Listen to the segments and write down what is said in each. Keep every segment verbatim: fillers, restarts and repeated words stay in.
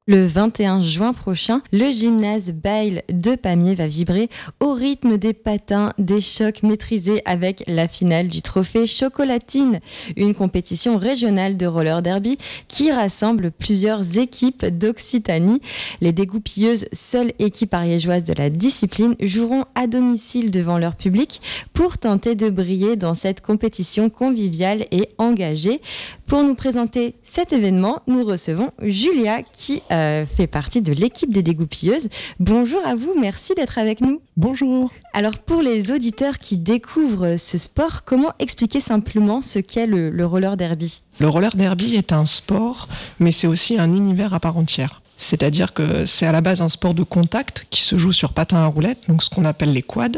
Le vingt et un juin prochain, le gymnase Bayle de Pamiers va vibrer au rythme des patins, des chocs maîtrisés avec la finale du trophée Chocolatine, une compétition régionale de roller derby qui rassemble plusieurs équipes d'Occitanie. Les dégoupilleuses, seule équipe ariégeoise de la discipline, joueront à domicile devant leur public pour tenter de briller dans cette compétition conviviale et engagée. Pour nous présenter cet événement, nous recevons Julia qui euh, fait partie de l'équipe des dégoupilleuses. Bonjour à vous, merci d'être avec nous. Bonjour. Alors pour les auditeurs qui découvrent ce sport, comment expliquer simplement ce qu'est le, le roller derby ? Le roller derby est un sport, mais c'est aussi un univers à part entière. C'est-à-dire que c'est à la base un sport de contact qui se joue sur patins à roulettes, donc ce qu'on appelle les quads.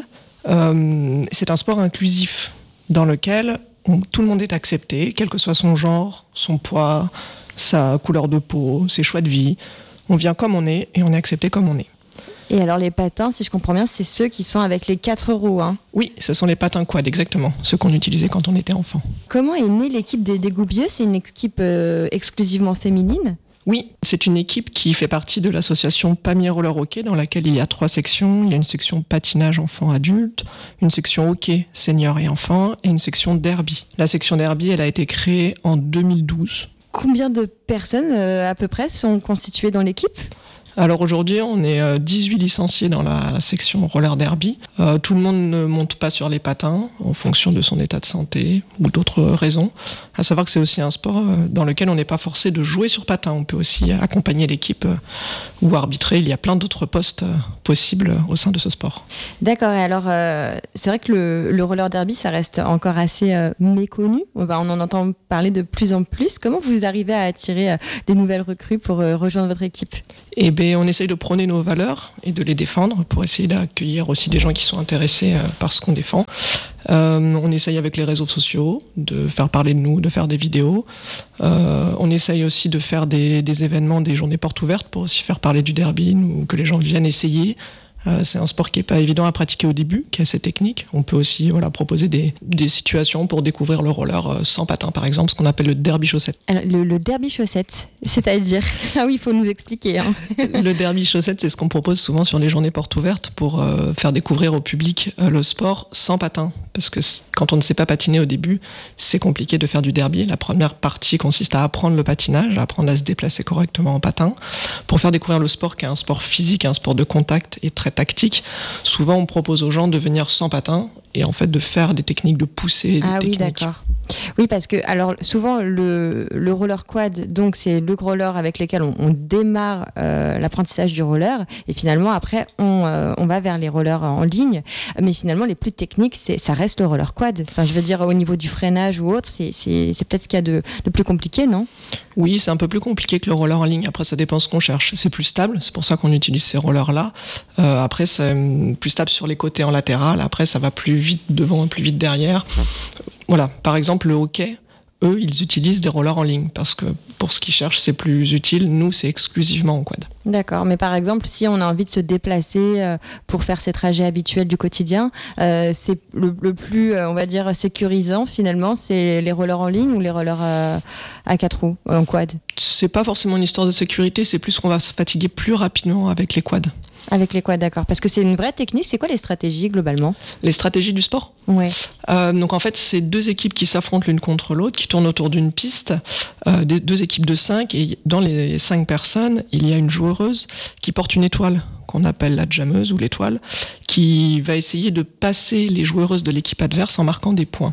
Euh, c'est un sport inclusif dans lequel on, tout le monde est accepté, quel que soit son genre, son poids, sa couleur de peau, ses choix de vie. On vient comme on est et on est accepté comme on est. Et alors les patins, si je comprends bien, c'est ceux qui sont avec les quatre roues, hein ? Oui, ce sont les patins quad, exactement, ceux qu'on utilisait quand on était enfant. Comment est née l'équipe des dégoupilleuses ? C'est une équipe euh, exclusivement féminine ? Oui, c'est une équipe qui fait partie de l'association Pamiers Roller Hockey, dans laquelle il y a trois sections. Il y a une section patinage enfant-adulte, une section hockey senior et enfant, et une section derby. La section derby, elle a été créée en deux mille douze. Combien de personnes euh, à peu près sont constituées dans l'équipe ? Alors aujourd'hui, on est dix-huit licenciés dans la section roller derby. Euh, tout le monde ne monte pas sur les patins en fonction de son état de santé ou d'autres raisons. À savoir que c'est aussi un sport dans lequel on n'est pas forcé de jouer sur patins. On peut aussi accompagner l'équipe ou arbitrer. Il y a plein d'autres postes possibles au sein de ce sport. D'accord. Et alors, euh, c'est vrai que le, le roller derby, ça reste encore assez euh, méconnu. On en entend parler de plus en plus. Comment vous arrivez à attirer euh, des nouvelles recrues pour euh, rejoindre votre équipe ? Eh bien, on essaye de prôner nos valeurs et de les défendre pour essayer d'accueillir aussi des gens qui sont intéressés euh, par ce qu'on défend. Euh, on essaye avec les réseaux sociaux de faire parler de nous, de faire des vidéos. Euh, on essaye aussi de faire des, des événements, des journées portes ouvertes pour aussi faire parler du derby ou que les gens viennent essayer. Euh, c'est un sport qui n'est pas évident à pratiquer au début, qui est assez technique. On peut aussi voilà, proposer des, des situations pour découvrir le roller euh, sans patin, par exemple, ce qu'on appelle le derby chaussette. Alors, le, le derby chaussette, c'est-à-dire ? Ah oui, il faut nous expliquer. Hein. Le derby chaussette, c'est ce qu'on propose souvent sur les journées portes ouvertes pour euh, faire découvrir au public euh, le sport sans patin. Parce que quand on ne sait pas patiner au début, c'est compliqué de faire du derby. La première partie consiste à apprendre le patinage, à apprendre à se déplacer correctement en patin. Pour faire découvrir le sport, qui est un sport physique, un sport de contact et très tactique, souvent on propose aux gens de venir sans patin et en fait de faire des techniques de poussée, des ah techniques. Oui, d'accord. Oui, parce que alors souvent le, le roller quad, donc c'est le roller avec lequel on, on démarre euh, l'apprentissage du roller, et finalement après on, euh, on va vers les rollers en ligne. Mais finalement les plus techniques, c'est, ça reste le roller quad. Enfin, je veux dire au niveau du freinage ou autre, c'est, c'est, c'est peut-être ce qu'il y a de, de plus compliqué, non ? Oui, c'est un peu plus compliqué que le roller en ligne. Après, ça dépend ce qu'on cherche. C'est plus stable, c'est pour ça qu'on utilise ces rollers-là. Euh, après, c'est plus stable sur les côtés en latéral. Après, ça va plus vite devant, plus vite derrière. Voilà, par exemple, le hockey, eux, ils utilisent des rollers en ligne parce que pour ce qu'ils cherchent, c'est plus utile. Nous, c'est exclusivement en quad. D'accord, mais par exemple, si on a envie de se déplacer euh, pour faire ses trajets habituels du quotidien, euh, c'est le, le plus, euh, on va dire, sécurisant finalement, c'est les rollers en ligne ou les rollers euh, à quatre roues, en quad ? C'est pas forcément une histoire de sécurité, c'est plus qu'on va se fatiguer plus rapidement avec les quads. Avec les quads, d'accord. Parce que c'est une vraie technique. C'est quoi les stratégies globalement ? Les stratégies du sport ? Ouais. Euh, donc en fait, c'est deux équipes qui s'affrontent l'une contre l'autre, qui tournent autour d'une piste, euh, des deux équipes de cinq, et dans les cinq personnes, il y a une joueuse qui porte une étoile, qu'on appelle la jammeuse ou l'étoile, qui va essayer de passer les joueuses de l'équipe adverse en marquant des points.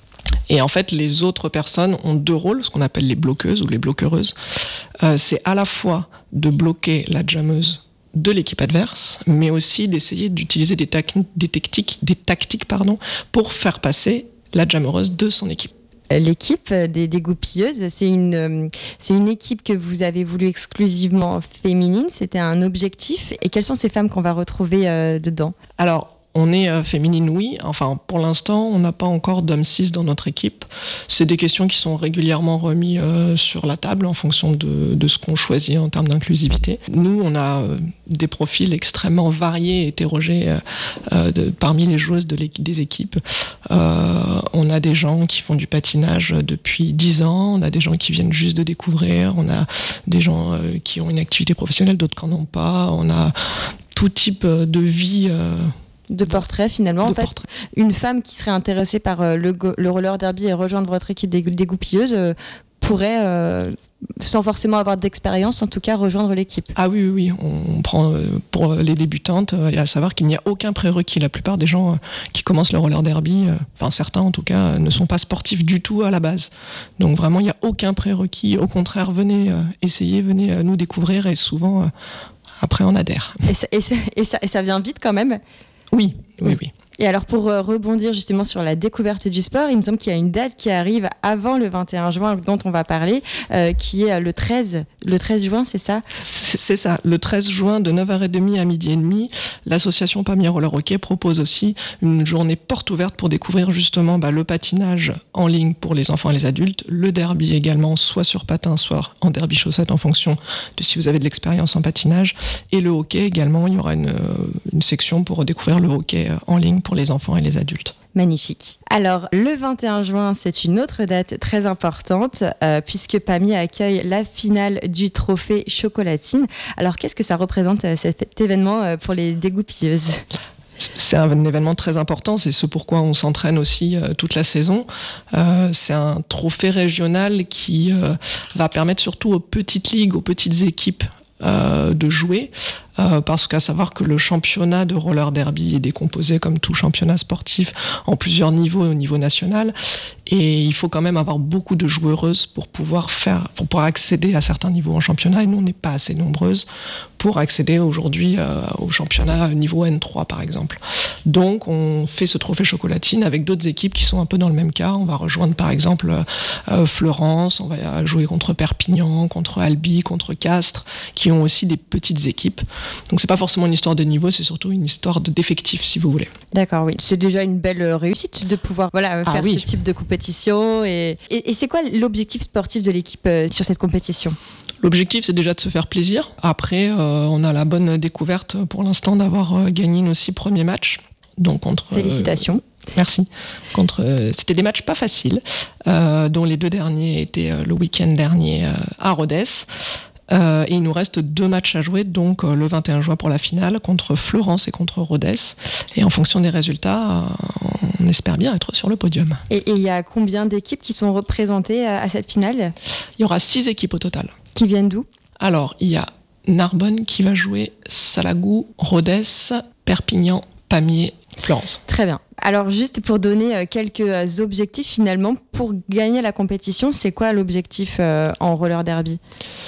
Et en fait, les autres personnes ont deux rôles, ce qu'on appelle les bloqueuses ou les bloquereuses. Euh, c'est à la fois de bloquer la jammeuse de l'équipe adverse, mais aussi d'essayer d'utiliser des, tac- des tactiques, des tactiques pardon, pour faire passer la jammeuse de son équipe. L'équipe des dégoupilleuses, c'est une, c'est une équipe que vous avez voulu exclusivement féminine. C'était un objectif. Et quelles sont ces femmes qu'on va retrouver euh, dedans ? Alors, On est euh, féminine, oui. Enfin, pour l'instant, on n'a pas encore d'hommes cis dans notre équipe. C'est des questions qui sont régulièrement remises euh, sur la table en fonction de, de ce qu'on choisit en termes d'inclusivité. Nous, on a euh, des profils extrêmement variés et hétérogènes euh, euh, de, parmi les joueuses de des équipes. Euh, on a des gens qui font du patinage depuis dix ans, on a des gens qui viennent juste de découvrir, on a des gens euh, qui ont une activité professionnelle, d'autres qui n'en ont pas. On a tout type de vie... Euh, De portrait finalement. De en fait, portrait. Une femme qui serait intéressée par euh, le, go- le roller derby et rejoindre votre équipe des, des goupilleuses euh, pourrait, euh, sans forcément avoir d'expérience, en tout cas rejoindre l'équipe. Ah oui, oui, oui. On prend euh, pour les débutantes, euh, et à savoir qu'il n'y a aucun prérequis. La plupart des gens euh, qui commencent le roller derby, euh, enfin certains en tout cas, euh, ne sont pas sportifs du tout à la base. Donc vraiment, il n'y a aucun prérequis. Au contraire, venez euh, essayer, venez euh, nous découvrir et souvent, euh, après, on adhère. Et ça, et, ça, et, ça, et ça vient vite quand même. Oui, oui, oui. Et alors pour euh, rebondir justement sur la découverte du sport, il me semble qu'il y a une date qui arrive avant le vingt et un juin dont on va parler, euh, qui est le treize, le treize juin, c'est ça ? C'est, c'est ça, le treize juin de neuf heures trente à midi et demi, l'association Pamiers Roller Hockey propose aussi une journée porte ouverte pour découvrir justement bah, le patinage en ligne pour les enfants et les adultes, le derby également, soit sur patin, soit en derby chaussette en fonction de si vous avez de l'expérience en patinage, et le hockey également, il y aura une, une section pour découvrir le hockey en ligne pour les enfants et les adultes. Magnifique. Alors, le vingt et un juin, c'est une autre date très importante euh, puisque Pamiers accueille la finale du trophée Chocolatine. Alors, qu'est-ce que ça représente euh, cet événement euh, pour les dégoupilleuses ? C'est un événement très important, c'est ce pourquoi on s'entraîne aussi euh, toute la saison. Euh, c'est un trophée régional qui euh, va permettre surtout aux petites ligues, aux petites équipes euh, de jouer. Euh, parce qu'à savoir que le championnat de roller derby est décomposé comme tout championnat sportif en plusieurs niveaux au niveau national, et il faut quand même avoir beaucoup de joueuses pour pouvoir faire, pour pouvoir accéder à certains niveaux en championnat, et nous on n'est pas assez nombreuses pour accéder aujourd'hui euh, au championnat niveau N trois par exemple. Donc on fait ce trophée Chocolatine avec d'autres équipes qui sont un peu dans le même cas. On va rejoindre par exemple euh, Fleurance, on va jouer contre Perpignan, contre Albi, contre Castres, qui ont aussi des petites équipes. Donc c'est pas forcément une histoire de niveau, c'est surtout une histoire de d'effectifs, si vous voulez. D'accord, oui. C'est déjà une belle réussite de pouvoir voilà, faire ah, oui. ce type de compétition. Et, et, et c'est quoi l'objectif sportif de l'équipe euh, sur cette compétition ? L'objectif, c'est déjà de se faire plaisir. Après, euh, on a la bonne découverte pour l'instant d'avoir euh, gagné nos six premiers matchs. Donc contre, Félicitations. Euh, merci. Contre, euh, c'était des matchs pas faciles, euh, dont les deux derniers étaient euh, le week-end dernier euh, à Rodez. Euh, et il nous reste deux matchs à jouer, donc euh, le vingt et un juin pour la finale contre Fleurance et contre Rodez. Et en fonction des résultats, euh, on espère bien être sur le podium. Et il y a combien d'équipes qui sont représentées à, à cette finale ? Il y aura six équipes au total. Qui viennent d'où ? Alors, il y a Narbonne qui va jouer, Salagou, Rodez, Perpignan, Pamiers, Fleurance. Très bien. Alors juste pour donner quelques objectifs finalement, pour gagner la compétition, c'est quoi l'objectif euh, en roller derby ?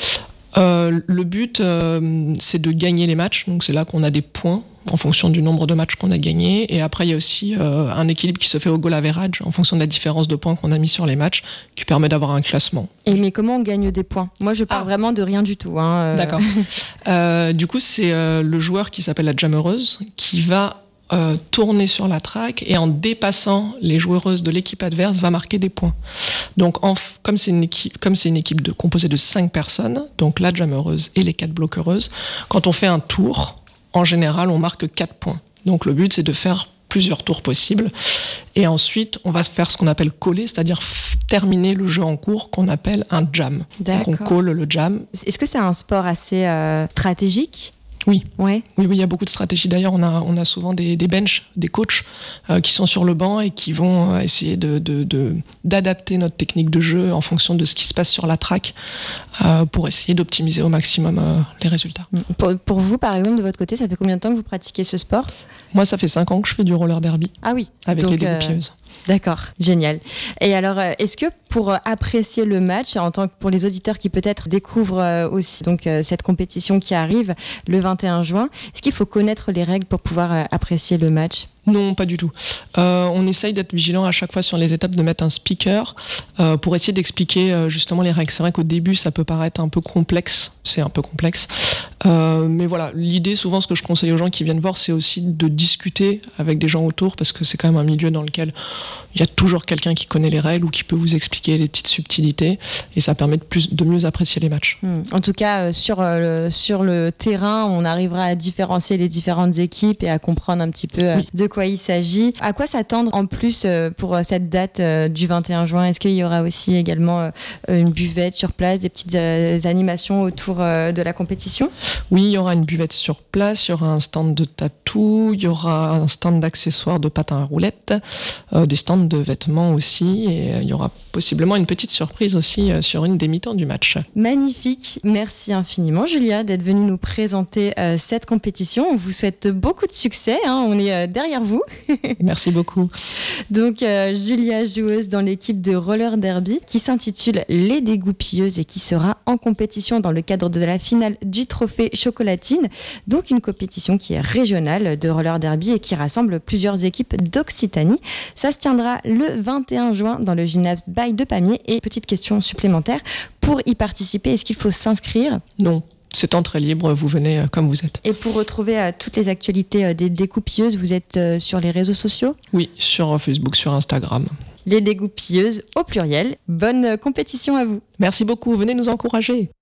Euh, le but, euh, c'est de gagner les matchs. Donc c'est là qu'on a des points en fonction du nombre de matchs qu'on a gagnés. Et après, il y a aussi euh, un équilibre qui se fait au goal average en fonction de la différence de points qu'on a mis sur les matchs, qui permet d'avoir un classement. Et mais comment on gagne des points ? Moi, je parle ah. vraiment de rien du tout. Hein, euh... D'accord. euh, du coup, c'est euh, le joueur qui s'appelle la jammereuse qui va Euh, tourner sur la track et en dépassant les joueuses de l'équipe adverse va marquer des points. Donc en, comme c'est une équipe, comme c'est une équipe de, composée de cinq personnes, donc la jammereuse et les quatre bloqueuses, quand on fait un tour, en général on marque quatre points. Donc le but c'est de faire plusieurs tours possibles et ensuite on va faire ce qu'on appelle coller, c'est-à-dire f- terminer le jeu en cours qu'on appelle un jam. D'accord. Donc on colle le jam. Est-ce que c'est un sport assez euh, stratégique ? Oui. Ouais. oui, oui, il y a beaucoup de stratégies. D'ailleurs, on a, on a souvent des, des benches, des coachs euh, qui sont sur le banc et qui vont euh, essayer de, de, de, d'adapter notre technique de jeu en fonction de ce qui se passe sur la track euh, pour essayer d'optimiser au maximum euh, les résultats. Pour, pour vous, par exemple, de votre côté, ça fait combien de temps que vous pratiquez ce sport ? Moi, ça fait cinq ans que je fais du roller derby. Ah oui. Avec Donc, les dégoupilleuses. Euh... D'accord, génial. Et alors, est-ce que pour apprécier le match, en tant que pour les auditeurs qui peut-être découvrent aussi donc cette compétition qui arrive le vingt et un juin, est-ce qu'il faut connaître les règles pour pouvoir apprécier le match ? Non, pas du tout. Euh, on essaye d'être vigilant à chaque fois sur les étapes, de mettre un speaker euh, pour essayer d'expliquer euh, justement les règles. C'est vrai qu'au début, ça peut paraître un peu complexe. C'est un peu complexe. Euh, mais voilà, l'idée, souvent, ce que je conseille aux gens qui viennent voir, c'est aussi de discuter avec des gens autour, parce que c'est quand même un milieu dans lequel il y a toujours quelqu'un qui connaît les règles ou qui peut vous expliquer les petites subtilités, et ça permet de, plus, de mieux apprécier les matchs. Mmh. En tout cas, euh, sur, euh, le, sur le terrain, on arrivera à différencier les différentes équipes et à comprendre un petit peu euh, oui. de quoi il s'agit. À quoi s'attendre en plus euh, pour euh, cette date euh, du vingt et un juin? Est-ce qu'il y aura aussi également euh, une buvette sur place, des petites euh, animations autour euh, de la compétition? Oui, il y aura une buvette sur place, il y aura un stand de tatou, il y aura un stand d'accessoires de patins à roulettes, euh, des stands de vêtements aussi, et euh, il y aura possiblement une petite surprise aussi euh, sur une des mi-temps du match. Magnifique, merci infiniment Julia d'être venue nous présenter euh, cette compétition. On vous souhaite beaucoup de succès, hein. On est euh, derrière vous. Merci beaucoup. Donc euh, Julia, joueuse dans l'équipe de roller derby qui s'intitule Les Dégoupilleuses et qui sera en compétition dans le cadre de la finale du trophée Chocolatine, donc une compétition qui est régionale de roller derby et qui rassemble plusieurs équipes d'Occitanie. Ça se tiendra le vingt et un juin dans le gymnase Bail de Pamiers. Et petite question supplémentaire, pour y participer, est-ce qu'il faut s'inscrire? Non. C'est entrée libre, vous venez comme vous êtes. Et pour retrouver euh, toutes les actualités euh, des dégoupilleuses, vous êtes euh, sur les réseaux sociaux? Oui, sur Facebook, sur Instagram. Les dégoupilleuses au pluriel. Bonne euh, compétition à vous. Merci beaucoup, venez nous encourager.